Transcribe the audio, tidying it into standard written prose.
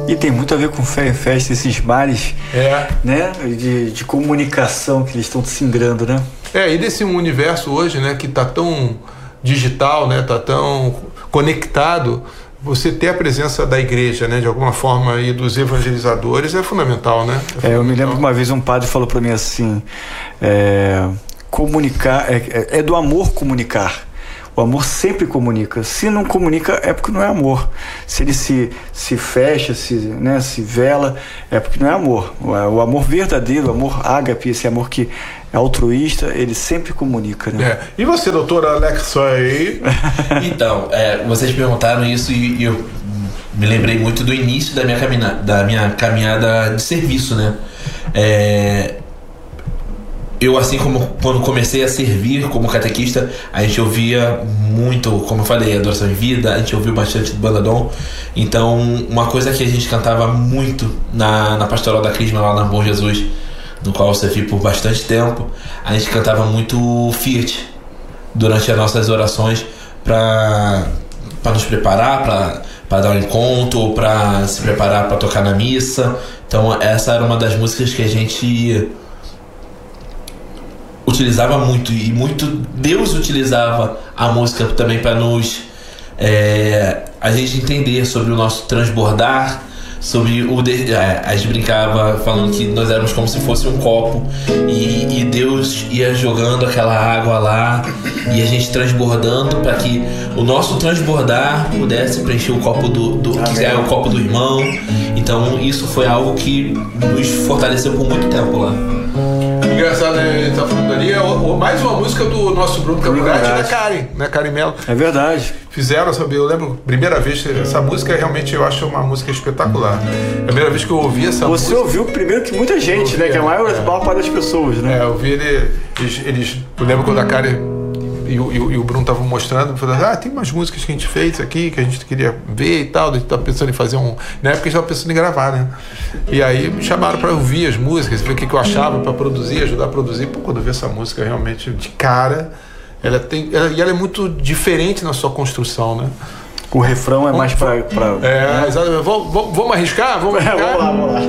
E tem muito a ver com fé e festa, esses mares, né, de comunicação que eles estão singrando, né? E desse universo hoje, né, que tá tão digital, né, tá tão conectado, você ter a presença da igreja, né, de alguma forma, e dos evangelizadores é fundamental, né? Eu me lembro que uma vez um padre falou para mim assim, comunicar, é do amor comunicar. O amor sempre comunica. Se não comunica, é porque não é amor. Se ele se fecha, se vela, é porque não é amor. O amor verdadeiro, o amor ágape, esse amor que é altruísta, ele sempre comunica, né? E você, doutor Alex? Então, vocês perguntaram isso e eu me lembrei muito do início da minha caminhada de serviço, né? Eu, assim como quando comecei a servir como catequista, a gente ouvia muito, como eu falei, Adoração em Vida, a gente ouviu bastante do Bandadom. Então, uma coisa que a gente cantava muito na Pastoral da Crisma, lá na Bom Jesus, no qual eu servi por bastante tempo, a gente cantava muito Fiat durante as nossas orações para nos preparar, para dar um encontro, para se preparar para tocar na missa. Então, essa era uma das músicas que a gente utilizava muito, e muito Deus utilizava a música também para nos a gente entender sobre o nosso transbordar, sobre a gente brincava falando que nós éramos como se fosse um copo e Deus ia jogando aquela água lá e a gente transbordando para que o nosso transbordar pudesse preencher o copo que é o copo do irmão. Então isso foi algo que nos fortaleceu por muito tempo lá. Engraçado, né? Ele tá falando ali, mais uma música do nosso Bruno Caminati, né, Karen Mello. É verdade. Fizeram, sabe? Eu lembro, primeira vez, essa música realmente eu acho uma música espetacular. Primeira vez que eu ouvi essa música. Você ouviu primeiro que muita gente, né? Que é a maior parte das pessoas, né? Eu vi eles. Eu lembro quando a Karen e o Bruno estavam mostrando, falando, tem umas músicas que a gente fez aqui, que a gente queria ver e tal, a gente estava pensando em fazer na época a gente estava pensando em gravar, né? E aí me chamaram para ouvir as músicas, ver o que eu achava para produzir, ajudar a produzir. Pô, quando eu vi essa música realmente de cara, ela é muito diferente na sua construção, né? O refrão é mais para... Exatamente. Vamos arriscar? Vamos arriscar? Vamos lá.